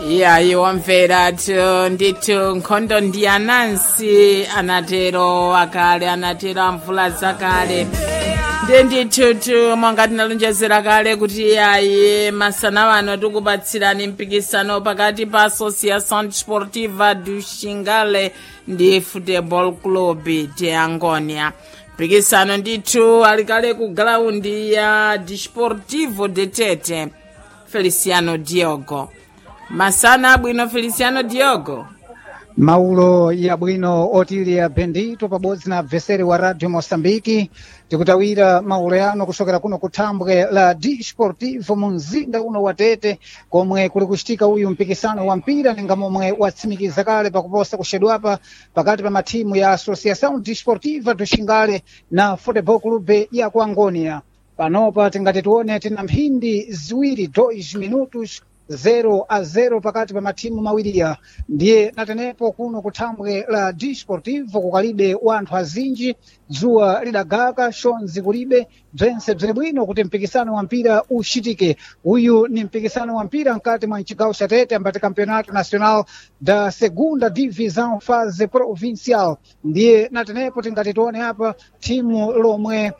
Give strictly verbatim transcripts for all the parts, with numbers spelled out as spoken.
iyayi wamvera tu ndithu nkhondo ndi anansi anatero akale anatero amvula zakale ndi ndithutu monga tinalonjezera kale kuti iyayi masana wano tikupatsirani mpikisano pakati pa associação desportiva do xingale ndi football club de angonia. Mpikisano ndithu alikale ku galaundi ya desportivo de tete. Feliciano Diogo masana abwino Feliciano Diogo. Maulo ya bwino Otilia Bendito pabodzi na abveseri wa Radio Mosambiki tikutawira maulo yano kusokera kuno kuthambwe la Desportivo mu mzinda uno wa Tete komwe kuli kuchitika uyu mpikisano wa mpira ninga momwe watsimikiza kale pakuposa kushedwapa pakati pa matimu ya Associação Desportiva do Xingale na Football Club ya ku Angonia. Panopa tingati tione tina mphindi ziwiri dois minutos zero a zero pakati pa matimu mawiriya ndiye natenepo kuno kuthambwe la Desportivo kukalibe wanthu azinji dzuwa lidagaka shonzi kulibe bzense bziri bwino kuti mpikisano wa mpira ushitike. Uyu ni mpikisano wa mpira mkati mwa mchigawo cha Tete ambati Campeonato Nacional da Segunda Divisão Fase Provincial ndiye natenepo tingati tione apa timu lomwe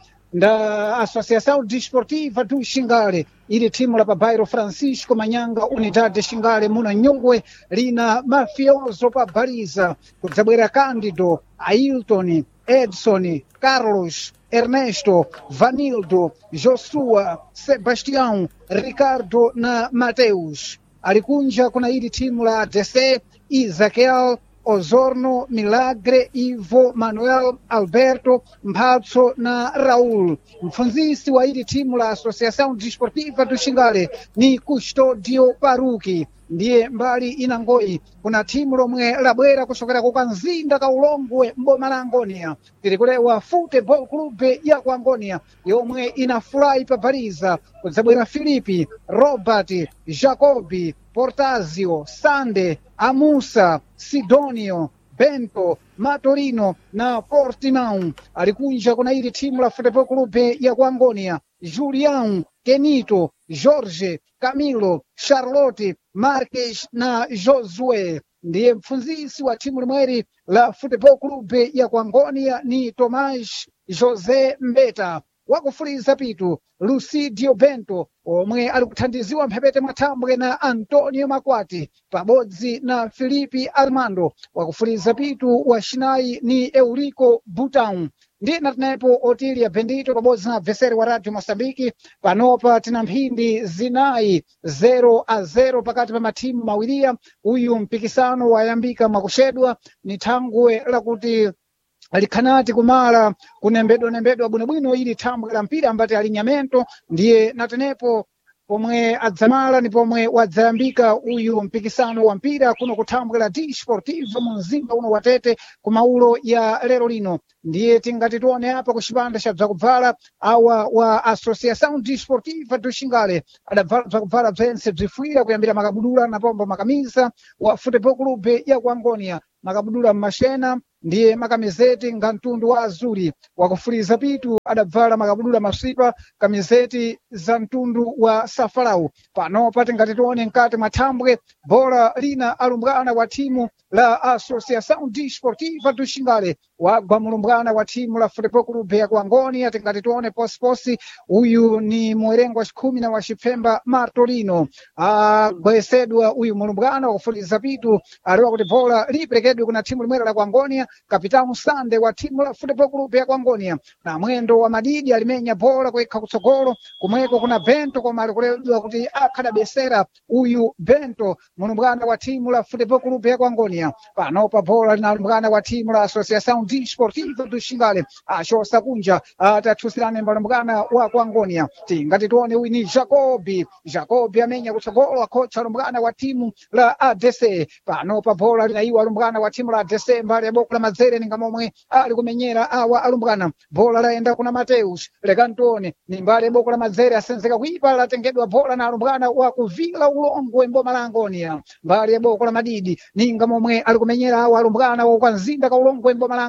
da Associação Desportiva do Xingale ili timu la Babairo Francisco Manyanga Unidade Xingale muna nyongwe lina mafioso pa baliza kudzabwera Cândido, Ailton, Edson, Carlos, Ernesto, Vanildo, Joshua, Sebastião, Ricardo na Mateus. Alikunja kuna ili timu la D C, Ezequiel, Osorno, Milagre, Ivo, Manuel, Alberto, Mphatso na Raul. Mfunzisi wa ili timu la Associação Desportiva do Xingale ni Custodio Paruki. Ndiye mbali inangoi kuna timu lomwe labwera kusokera ku Kanzinda ka Ulongwe mboma la Angonia tilikulewa Football Club ya ku Angonia yomwe inafurahi pa baliza kudzabwera Filipi, Robert, Jacobi, Portazio, Sande, Amusa, Sidonio, Bento, Matorino na Portimão. Alikunja kuna ili timu la Football Club ya ku Angonia Julião, Kenito, Jorge, Camilo, Charlotte, Marques na Josué. Ndiye mfunzisi wa timu limweri la Football Club ya ku Angonia ni Tomás José Mbeta. Wakufuliza pitu Lucidio Bento omwe alikuthandiziwa mphepete mwathambwe na Antonio Makwati pabodzi na Filipe Armando. Wakufuliza pitu wa Xinai ni Eurico Butão. Ndiye natenepo Otilia Bendito pabodzi na abveseri wa Radio Mosambiki panopa tina mphindi zinayi zero a zero pakati pa matimu mawiriya. Uyu mpikisano wayambika mwakushedwa ni thangwe lakuti alikhanati kumala kunembedwa nembedwa bwinobwino ili thambwe la mpira ambati alinyamento ndiye natenepo pomwe adzamala ni pomwe wadzayambika uyu mpikisano wa mpira kuno kuthambwe la Desportivo mu mzinda uno wa Tete kumaulo ya lero lino. Ndiye tingati tione apa kuchipanda cha bzakubvala awa wa Associação Desportiva do Xingale adabvala bzakubvala bzense bzifwira kuyambira makabudula na pombo makamisa wa Football Club ya ku Angonia makabudula mmashena ndiye makamizeti nga mtundu wa azuri. Wakufuliza pitu adabvala makabudula masipa kamizeti za mtundu wa safarau. Panopa tingati tione nkati mwathambwe bora lina alumbwana wa timu la Associação Desportiva do Xingale wagwa mulumbwana wa timu la Football Club ya ku Angonia tingati tione posiposi. Uyu ni mwerengo wa khumi na wa Xipfemba Martolino agwesedwa uyu mulumbwana. Wakufuliza pitu aliwa kuti bola liperekedwe kuna timu limwera la ku Angonia Kapitão Sande wa timu la Football Club ya ku Angonia na mwendo wa madidi alimenya bola kuikha kutsogolo kumweko kuna Bento koma alikuledwa kuti akhadabesera uyu Bento mulumbwana wa timu la Football Club ya ku Angonia. Panopa bola lina mulumbwana wa timu la Associação Desportiva do Xingale achosa kunja atathusirane mulumbwana wa ku Angonia. Tingati tione uyu ni Jacobi. Jacobi amenya kutsogolo akocha mulumbwana wa timu la A D C. Panopa bola lina iwa mulumbwana wa timu la A D C mbali ya boku la mazere ninga momwe ali kumenyera awa alumbwana. Bola laenda kuna Mateus Lekantone ni mbali ya boku la mazere asenzeka kuipa latengedwa bola na alumbwana wa kuvila Ulongwe mboma la Angonia mbali ya boku la madidi ninga momwe ali kumenyera awa alumbwana wa Kanzinda ka Ulongwe mboma la Angonia.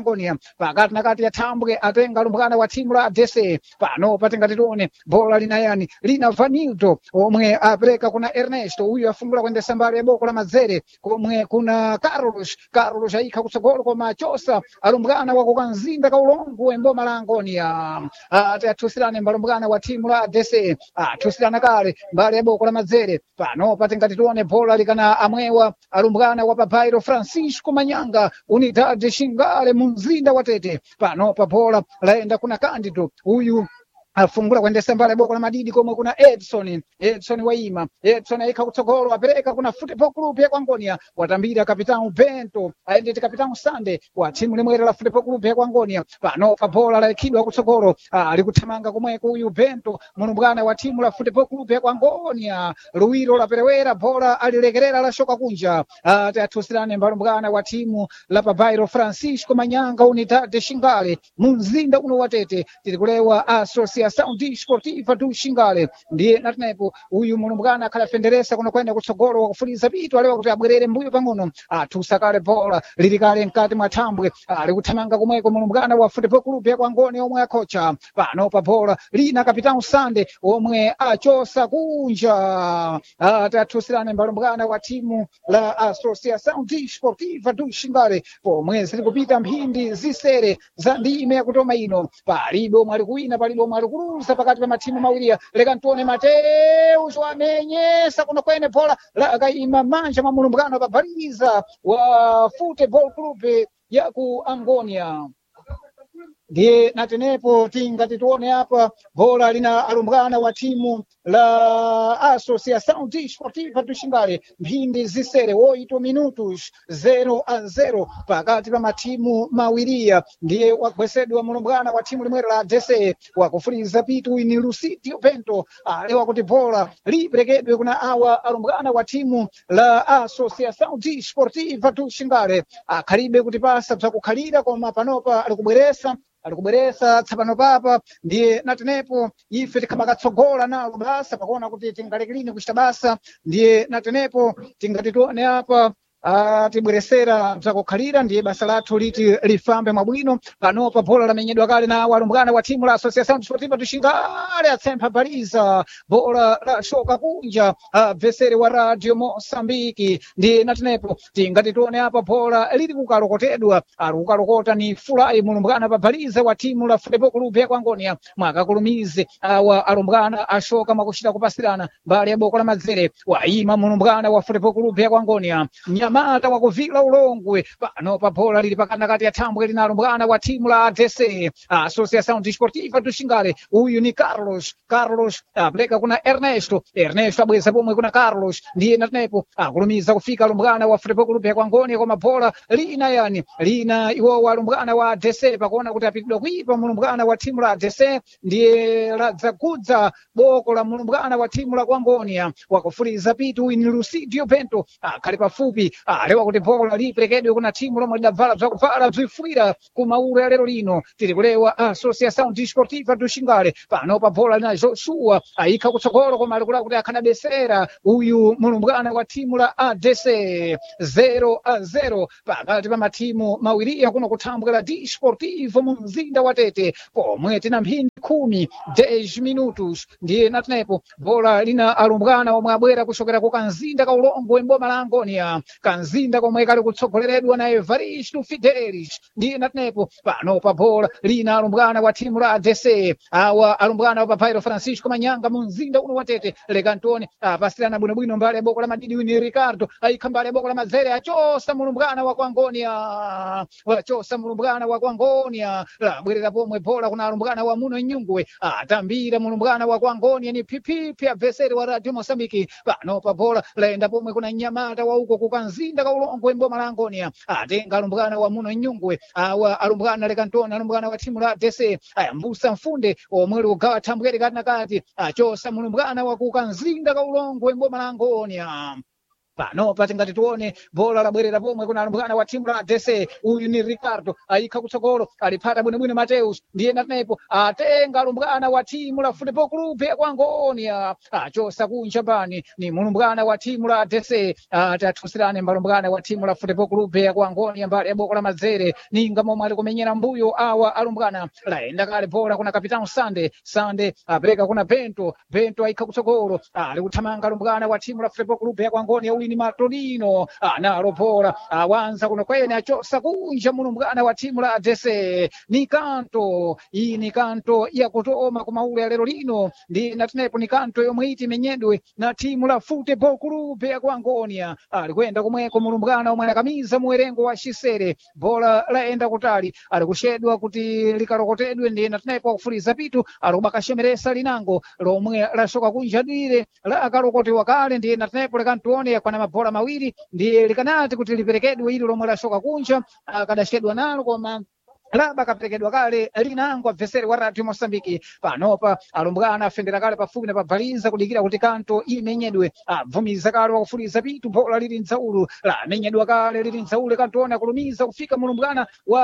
Angonia pakati na kati ya Thambwe atenga alumbwana wa timu la D C pano patenga titone bola linayani lina Vanildo omwe apereka kuna Ernesto huyu afungula kuendesa mbali ya boko la Mazere komwe kuna Carlos Carlos aika kutsogolo kwa machosa alumbwana wa kukanzinda kaulongo emboma la Angonia ate atusirane mbalumbwana wa timu la D C atusirana kale mbali ya boko la Mazere pano patenga titone bola likana amwewa alumbwana wa Papairo Francisco Manyanga Unidade Shingale Munzinda watete pano pa bola laenda kuna Candido huyu afungula kuendesa mbali boko la Madidi komwe kuna Edson Edson waima Edson aika kutsogolo apereka kuna Football Club ya Angonia watambira kapitano Bento aendete kapitano Sande wa timu limwera la Football Club ya Angonia pano pa bola la kidwa kutsogolo ali kutamanga komwe huyu Bento munumbwana wa timu la Football Club ya Angonia Luiro la perewera bola alilegerera la shoka kunja atatusirane mbalumbwana wa timu la Papairo Francisco Manyanga Unidade Shingale Munzinda uno watete tilikulewa Associação Desportiva do Xingale ndiye natinepo uyu munumbwana akhalafenderesa kuno kwenda kutsogolo wakufuliza bitu alewa kuti abwerere mbuyo pang'ono atusakale bola lilikale mkati mwa Thambwe ali kuthamanga komweko munumbwana wa Football Club ya Angonia omwe akocha pano pa bola lina kapitano Sande omwe achosa kunja atatusirane mbalumbwana wa timu la Associação Desportiva do Xingale pomwe zili kupita mphindi zisere za ndime yakutoma ino palibe omwe ali kuwina palibe omwe ali kuluza pakati pa matimu mawiri leka ntone Mateus wamenyesa kuno kwene bola lakaima manja mwa munumbwana wa Baliza wa Football Club ya ku Angonia ndiye natenepo tingati tuone hapa bola lina alumbwana wa timu la Associação Desportiva do Xingale mphindi zisere oito minutos zero a zero pakati pa matimu mawiria ndiye wagwesedwa munumbwana wa timu limwera la D C wakufuliza pitu ini Lucidio Bento alewa kuti bola librekedwe kuna awa alumbwana wa timu la Associação Desportiva do Xingale akhalibe kuti pasa bzakukhalira koma panopa ali kubweresa alikubweresa tsapano papa ndiye natenepo ife tikhamakatsogola nalo basa pakuona kuti tingalekilini kuchita basa ndiye natenepo tingati tione apa atibweresera bzakukhalira ndiye basa lathu liti lifambe mwabwino panopa bola lamenyedwa kale na walumbwana wa timu la Associação Desportiva do Xingale atsempha Baliza bola la shoka kunja abvesere wa Radio Moçambique ndiye natenepo tingati tione apa bola lili kukalokotedwa ali kukalokota ni Fulai mulumbwana pa Baliza wa timu la Football Club ya Angonia mwakakulumize awa alumbwana ashoka mwakuchita kupasirana mbali ya boko la Mazere waima mulumbwana wa Football Club ya Angonia Nyamata wakuvila ulongwe pano pa bola lili pakati kati ya Thambwe lina alumbwana wa timu la D C Associação Desportiva do Xingale uyu ni Carlos Carlos apereka kuna Ernesto Ernesto abweza pomwe kuna Carlos ndiye natenepo akulumiza kufika alumbwana wa Football Club ya Angonia koma bola lina yani lina iwo alumbwana wa D C pakuona kuti apitidwa kuipa mulumbwana wa timu la D C ndiye ladzakudza boko la mulumbwana wa timu la Angonia wakufuliza pitu ini Lucidio Bento akhali pafupi alewa kuti bola liperekedwe kuna timu lomwe lidavala bzakuvala bzifwira ku maura lero lino tiri kulewa Associação Desportiva do Xingale pano pa bola lina Joshua ayikha kutsogolo koma ali kula kuti akhanabesera uyu mulumbwana wa timu la A D C zero a zero pakati pa matimu mawiriya kuno kuthambwe la Desportivo mu mzinda wa Tete pomwe tina mphindi khumi dez minutos ndiye natenepo bola lina alumbwana omwe abwera kuchokera ku kanzinda ka ulongwe mboma la Angonia kanzinda komwe kali kutsogoleredwa na Evaristo Fidelis ndiye natenepo pano pa bola lina alumbwana wa timu la D C awa alumbwana wa Papairo Francisco Manyanga mu mzinda uno wa Tete leka ntone apasirana bwinobwino mbali ya boko la Madidi ni Ricardo ayikha mbali ya boko la Mazere achosa mulumbwana wa Angonia wachosa mulumbwana wa Angonia labwerera pomwe bola kuna alumbwana wa Muno Nyungwe atambira mulumbwana wa Angonia ni pipipi abveseri wa Radio Moçambique pano pa bola laenda pomwe kuna Nyamata wa uko kukanzinda ka ulongwe mboma la Angonia atenga alumbwana wa Muno Nyungwe awa alumbwana leka ntone alumbwana wa timu la D C ayambusa mfunde omwe kugawa Thambwe kati na kati achosa mulumbwana wa kukanzinda ka ulongwe mboma la Angonia panopa tingati tione bola labwerera pomwe kuna alumbwana wa timu la dese. Uyu ni Ricardo ayikha kutsogolo alipata bwinobwino Mateus ndiye natenepo atenga alumbwana wa timu la Football Club ya Angonia achosa kunja bani ni mulumbwana wa timu la dese atathusirane mbalumbwana wa timu la Football Club ya Angonia mbali ya boko la mazere ninga momwe ali kumenyera mbuyo awa alumbwana laenda kale bola kuna kapitano Sande Sande apereka kuna Bento Bento ayikha kutsogolo ali kuthamanga alumbwana wa timu la Football Club ya Angonia uyu ni Martolino analo bola awanza kuno kwene achosa kunja mulumbwana wa timu la dese ni kanto iyi ni kanto ya kutoma kumaule ya lero lino ndi natenepo ni kanto yomwe iti menyedwe na timu la Football Club ya Angonia alikwenda kumweko mulumbwana omwe anakamiza muwerengo wa Shisere bola laenda kutali alikushedwa kuti likarokotedwe ndi natenepo kufuliza pitu alubakashemeresa linango lomwe lasoka kunja dire la akarokotewa kale ndi natenepo likantuone kwana mabola mawiri ndi likanati kuti liperekedwe ili lomwe lasoka kunja akadashedwa nalo koma laba kaperekedwa kale linango abvesere wa Radio Mosambiki panopa alumbwana afendera kale pafupi na pabaliza kudikira kuti kanto imenyedwe abvumiza kale wakufuliza pitu bola lili nzaulu lamenyedwa kale lili nzaulu kantoona kulumiza kufika mulumbwana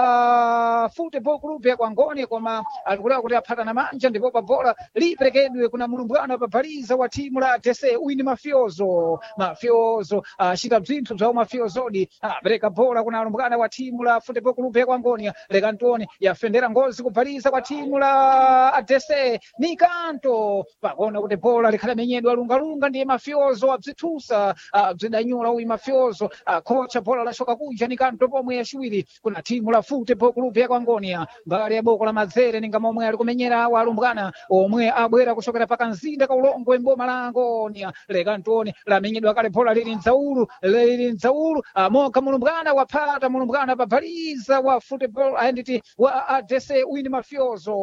wa Football Club ya Angonia koma alikulewa kuti aphata na manja ndipo pa bola liperekedwe kuna mulumbwana pabaliza wa timu la D C uyu ni Mafiozo Mafiozo ashika bzinthu bzawo Mafiozodi apereka bola kuna alumbwana wa timu la Football Club ya Angonia Antoni yafendera ngozi kubaliza kwa timu la Adese ni kanto pakona kuti bola likhala menyedwa lungalunga ndiye Mafiozo abzithusa abzidanyula uyu Mafiozo kocha bola lashoka kunja ni kanto pomwe yashuwiri kuna timu la Football Club ya Angonia mbali ya boko la mazere ninga momwe ali kumenyera awa alumbwana omwe abwera kushokera paka nzinda kaulongwe mboma la Angonia lekantoni lamenyedwa kale bola lili nzaulu lili nzaulu moka mulumbwana wapata mulumbwana pabaliza wa Football and wa Adese uini Mafiozo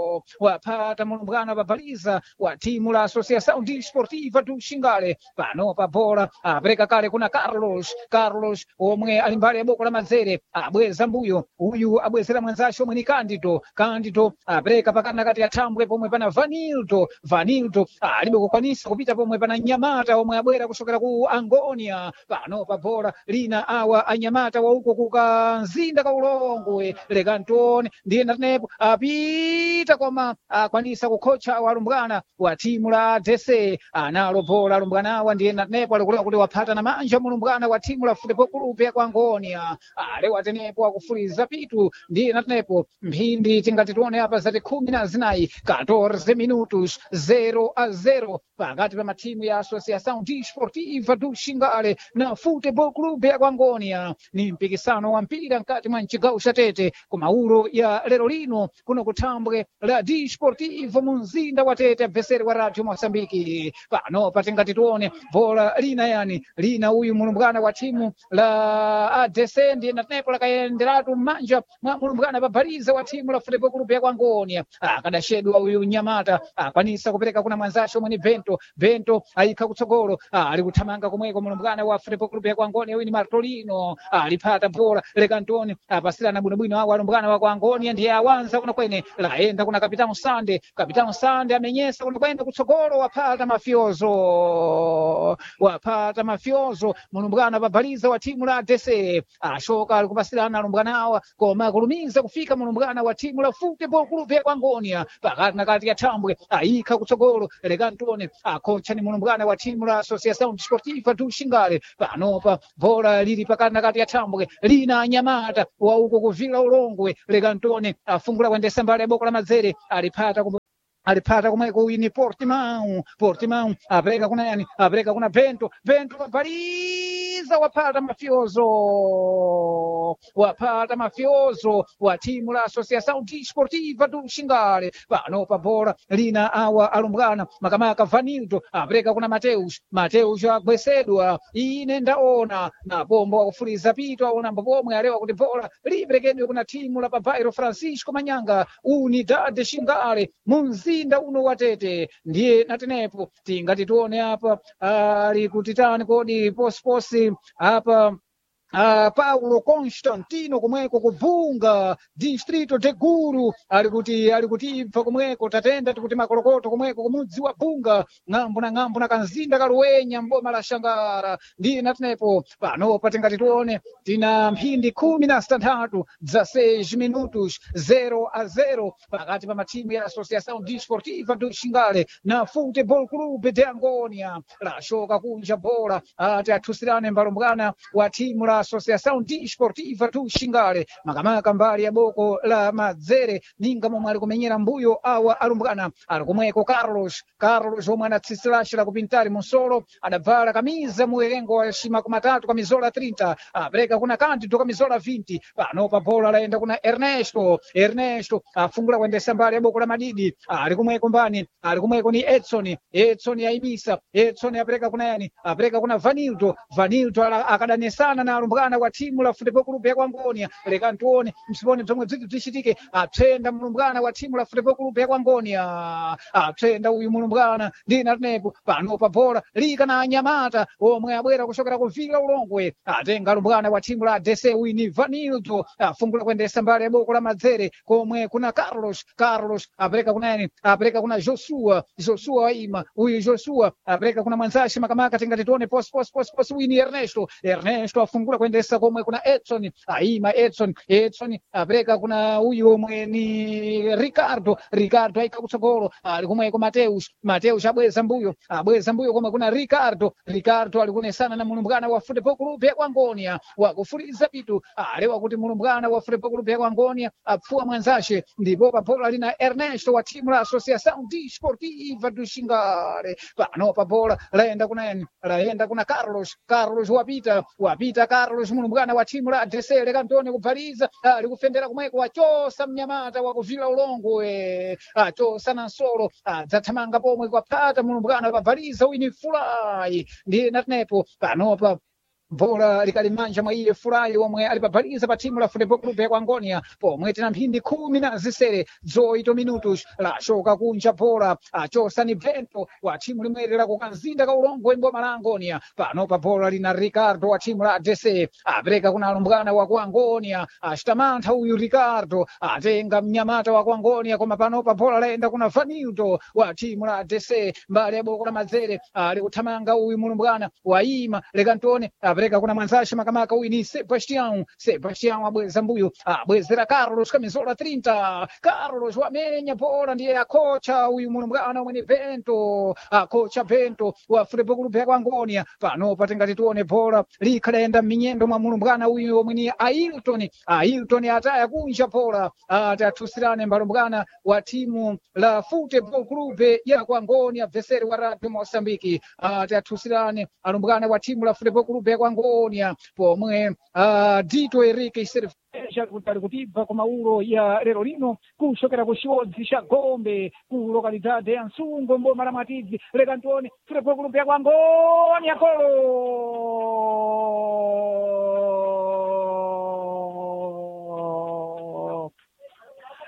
wapata mulumbwana babaliza wa timu la Associação Desportiva do Xingale panopa bola apereka kale kuna Carlos Carlos omwe ali mbali ya boko la mazere abweza mbuyo uyu abwezera mwanzacho omwe ni Candido Candido apereka pakana kati ya thambwe pomwe pana Vanildo Vanildo alibe kukwanisa kupita pomwe pana Nyamata omwe abwera kushokera ku Angonia panopa bola lina awa anyamata wa uko kukanzinda kaulongwe lekantoni ndiye natenepo apita koma akwanisa kukocha walumbwana wa timu la D C analo bola alumbwana awa ndiye natenepo alikulewa kuti waphata na manja mulumbwana wa timu la Football Club ya Angonia ale watenepo akufuliza pitu ndiye natenepo mphindi tingati tione apa zati khumi na zinayi catorze minutos zero a zero pakati pa matimu ya Associação Desportiva do Xingale na Football Club ya Angonia ni mpikisano wa mpira mkati mwa mchigawo cha Tete kumauro ya lero lino kuno kuthambwe la Desportivo munzinda wa Tete abveseri wa Radio Mosambiki panopa tingati tione bola lina yani lina uyu mulumbwana wa timu la A D C ndiye natenepo lakayenderatu manja mwa mulumbwana babaliza wa timu la Football Club ya Angonia akadashedwa uyu Nyamata akwanisa kupereka kuna mwanzacho mwini Bento Bento ayikha kutsogolo ali kuthamanga kumweko mulumbwana wa Football Club ya Angonia uyu ni Martolino alipata bola lekantoni apasirana bwinobwino awo alumbwana wa Angonia ndiye awanza kuno kwene laenda kuna kapitano Sande kapitano Sande amenyesa kuno kwene kutsogolo wapata Mafiozo wapata Mafiozo mulumbwana babaliza wa timu la D C ashoka ali kupasirana alumbwana awa koma kulumiza kufika mulumbwana wa timu la Football Club ya Angonia pakati na kati ya thambwe ayikha kutsogolo lekantoni akocha ni mulumbwana wa timu la Associação Desportiva do Xingale panopa bola lili pakati na kati ya thambwe lina Nyamata wa uko kuvila ulongwe lekantoni afungula kuendesa mbali ya boko la mazere alipata alipata kumweko uyu ni Portimão Portimão apereka kuna yani apereka kuna Bento Bento babaliza wapata Mafiozo wapata Mafiozo wa timu la Associação Desportiva do Xingale panopa bola lina awa alumbwana makamaka Vanildo apereka kuna Mateus Mateus agwesedwa ine ndaona na bombo wakufuliza pito aona mbomwe alewa kuti bola liperekedwe kuna timu la Babairo Francisco Manyanga Unidade Xingale munzi mzinda uno wa Tete ndiye natenepo tingati tuone hapa ali kutitani kodi posiposi hapa Uh, Paulo Constantino kumweko kubunga distrito de Guru ali kuti ali kutibva kumweko tatenda tikuti makolokoto kumweko kumudzi wa bunga ng'ambo na ng'ambo na kanzinda kaluwenya mboma la Shangara ndina tinepo pano patingati tione tina mphindi khumi na zitantatu za seis minutos zero a zero pakati pa matimu ya Associação Desportiva do Xingale na Futebol Clube de Angônia lashoka kunja bola ati athusirane mbalumbwana wa timu la Associação Desportiva do Xingale makamaka mbali ya boko la Madzere ninga momwe ali kumenyera mbuyo awa alumbwana ali kumweko Carlos Carlos omwe anatsitsilashira kupintali musolo adabvala kamiza muerengo wa shima kumatatu kwa mizola trinta apereka kuna Candido kwa mizola vinte pano pa bola laenda kuna Ernesto Ernesto afungula kuendesa mbali ya boko la Madidi ali kumweko mbani ali kumweko ni Edson Edson yaibisa Edson apereka kuna yani apereka kuna Vanildo Vanildo akadanesana na alumbwana wa timu la Futebol Clube ya Angônia leka ntuone msipone zomwe zitu zishitike apsenda mulumbwana wa timu la Futebol Clube ya Angônia apsenda uyu mulumbwana ndina tinepo pano pa bola lika na Anyamata omwe abwera kuchokera kuvila ulongwe atenga alumbwana wa timu la D C wini Vanildo afungula kuendesa mbali ya boko la Madzere komwe kuna Carlos Carlos apereka kuna yani apereka kuna Joshua Joshua waima uyu Joshua apereka kuna mwanzashi makamaka tingati tuone pos pos pos pos wini Ernesto Ernesto afungula kuendesa komwe kuna Edson aima Edson Edson apereka kuna huyu omwe ni Ricardo Ricardo aika kutsogolo ali kumweko Mateus Mateus abweza mbuyo abweza mbuyo komwe kuna Ricardo Ricardo ali kunesana na mulumbwana wa Futebol Clube ya Angônia wakufuriza bitu alewa kuti mulumbwana wa Futebol Clube ya Angônia apfua mwanzashe ndipo pa bola lina Ernesto wa timu la Associação Desportiva do Xingale pano pa bola laenda kuna yani laenda kuna Carlos Carlos wapita wapita Carlos mulumbwana wa timu la D C leka ntone kubvaliza ali kufendera kumweko wachosa mnyamata wakuvila ulongwe achosa na nsolo adzathamanga pomwe kwapata mulumbwana pabvaliza wini Fulai ndiye natinepo panopa bola likalimanja mwa iye Fulai omwe alipabvaliza pa timu la Futebol Clube ya Angônia pomwe tina mphindi khumi na zisere zoito minutos lashoka kunja bola achosa ni Bento wa timu limweri la kukanzinda ka ulongwe mboma la Angônia pano pa bola lina Ricardo wa timu la D C apereka kuna alumbwana wa ku Angônia achitamantha uyu Ricardo atenga mnyamata wa ku Angônia koma pano pa bola laenda kuna Vanildo wa timu la D C mbali ya boko la Madzere ali kuthamanga uyu mulumbwana waima leka ntone apereka kuna mwanzashi makamaka uyu ni Sebastião Sebastião abweza mbuyo abwezera Carlos kamizola trinta Carlos wamenya bola ndiye akocha uyu mulumbwana omwe ni Bento akocha Bento wa Futebol Clube ya Angônia pano patingati tuone bola likhalenda minyendo mwa mulumbwana uyu omwe ni Ailton Ailton ataya kunja bola ati athusirane mbalumbwana wa timu la Futebol Clube ya Angônia veseri wa Radio Moçambique ati athusirane alumbwana wa timu la Futebol Clube ya Angônia pomwe uh, Dito Henrique Cerveja ali kutibva ku maulo ya lero lino kuchokera ku chiwodzi cha Gombe ku lokalidade ya Nsungo mboma la Matidzi leka ntone Futebol Clube ya Angônia golo